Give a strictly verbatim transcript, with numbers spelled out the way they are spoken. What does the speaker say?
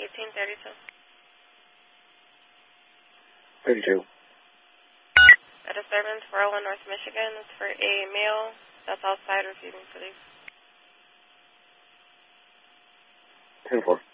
fifteen thirty-two. thirty-two. A disturbance four oh one North Michigan. It's for a male that's outside receiving police. ten four.